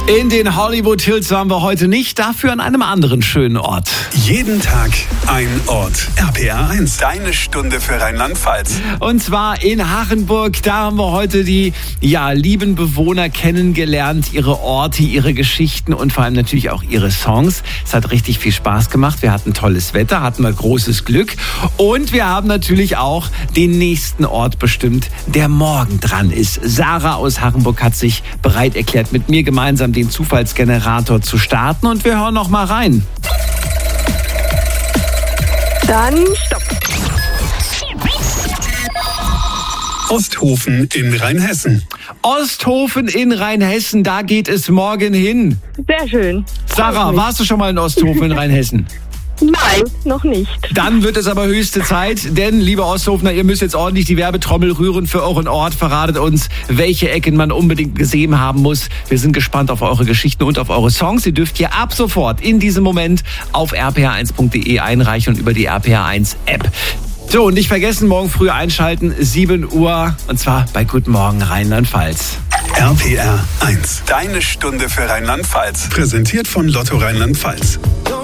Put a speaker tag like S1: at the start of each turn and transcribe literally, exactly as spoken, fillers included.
S1: In den Hollywood Hills waren wir heute nicht, dafür an einem anderen schönen Ort.
S2: Jeden Tag ein Ort. R P R eins, deine Stunde für Rheinland-Pfalz.
S1: Und zwar in Hachenburg. Da haben wir heute die ja, lieben Bewohner kennengelernt, ihre Orte, ihre Geschichten und vor allem natürlich auch ihre Songs. Es hat richtig viel Spaß gemacht. Wir hatten tolles Wetter, hatten wir großes Glück. Und wir haben natürlich auch den nächsten Ort bestimmt, der morgen dran ist. Sarah aus Hachenburg hat sich bereit erklärt, mit mir gemeinsam den Zufallsgenerator zu starten. Und wir hören noch mal rein.
S3: Dann stopp.
S2: Osthofen in Rheinhessen.
S1: Osthofen in Rheinhessen, da geht es morgen hin.
S3: Sehr schön.
S1: Sarah, warst du schon mal in Osthofen in Rheinhessen?
S3: Nein, noch nicht.
S1: Dann wird es aber höchste Zeit, denn, liebe Osthofener, ihr müsst jetzt ordentlich die Werbetrommel rühren für euren Ort. Verratet uns, welche Ecken man unbedingt gesehen haben muss. Wir sind gespannt auf eure Geschichten und auf eure Songs. Ihr dürft hier ab sofort in diesem Moment auf r p r eins punkt d e einreichen und über die R P R eins App. So, und nicht vergessen, morgen früh einschalten, sieben Uhr, und zwar bei Guten Morgen Rheinland-Pfalz.
S2: R P R eins, deine Stunde für Rheinland-Pfalz. Präsentiert von Lotto Rheinland-Pfalz.